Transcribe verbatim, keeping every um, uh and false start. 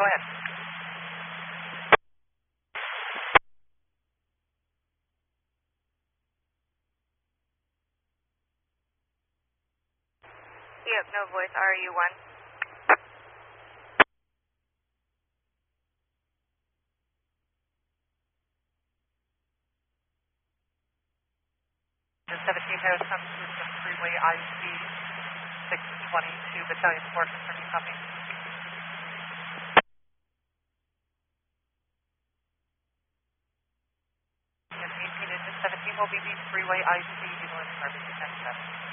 go ahead. You have no voice, R U one. seventeen Harrison, Houston Freeway I C six twenty-two, Battalion four, confirming copy. eighteen engine seventeen will be the Freeway I C, Evelyn, Army two ten seven.